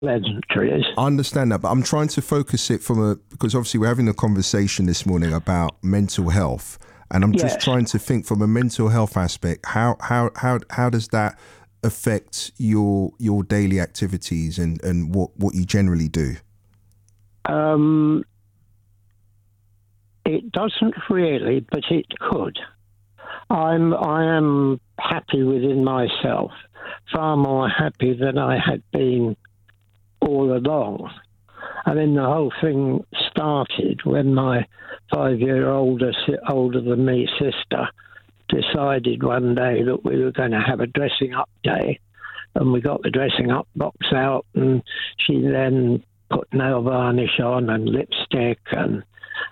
pleasantries. I understand that, but I'm trying to focus it because obviously we're having a conversation this morning about mental health, and I'm just Yes. trying to think from a mental health aspect, how does that affect your daily activities and what you generally do? It doesn't really, but it could. I am happy within myself, far more happy than I had been all along. I mean, the whole thing started when my 5-year-old, older than me sister decided one day that we were going to have a dressing up day. And we got the dressing up box out, and she then put nail varnish on and lipstick. And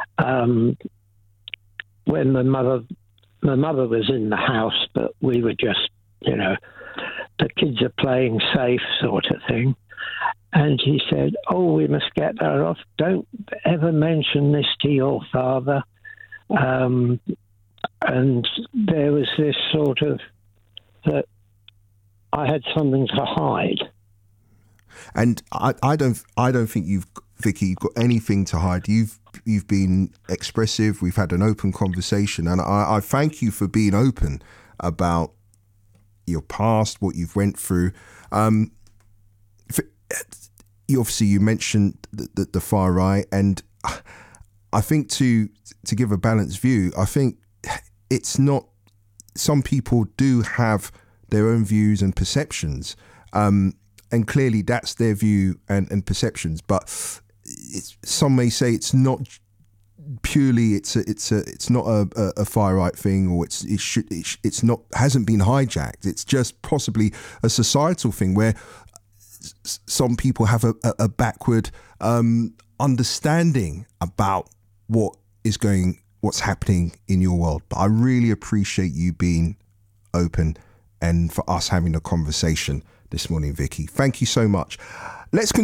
when my mother was in the house, but we were just, the kids are playing safe sort of thing. And he said, "Oh, we must get her off. Don't ever mention this to your father." And there was this sort of that I had something to hide. And I don't think Vicky, you've got anything to hide. You've been expressive. We've had an open conversation, and I thank you for being open about your past, what you've went through. You mentioned the far right, and I think to give a balanced view, I think it's not. Some people do have their own views and perceptions, and clearly that's their view and perceptions. But some may say it's not purely. It's not a far right thing, or it's not hasn't been hijacked. It's just possibly a societal thing where some people have a backward understanding about what's happening in your world. But I really appreciate you being open and for us having a conversation this morning, Vicky. Thank you so much. Let's continue.